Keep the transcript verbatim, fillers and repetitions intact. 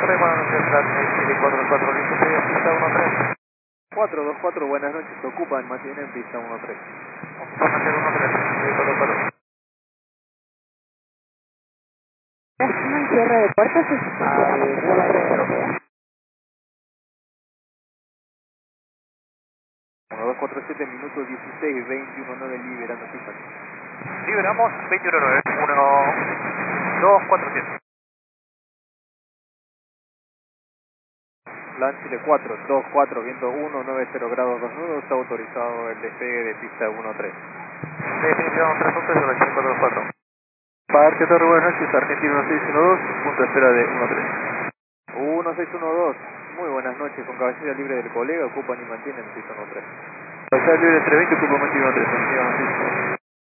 tres, buenas noches, Flight cuatro cuatro, listo, pista uno tres. cuatro dos cuatro, buenas noches, ocupan, mantienen pista uno tres. Ocupan uno tres, cuatro cuatro. Un cierre de puertas y se Ah, bien, uno tres. uno dos cuatro siete, minutos dieciséis, veintiuno nueve, liberando pista. Liberamos veintiuno nueve, uno dos cuatro siete. Plan Chile cuatro dos cuatro, viento uno, noventa grados dos nudos, está autorizado el despegue de pista uno tres. Definición tres punto cero, cinco cuatro cuatro. Parque Torre, buenas noches, Argentina uno seis uno dos, punto de espera de uno tres. uno seis uno dos, muy buenas noches, con cabecilla libre del colega, ocupan y mantienen pista uno tres. Cabecilla libre entre veinte, ocupa mantiene uno tres,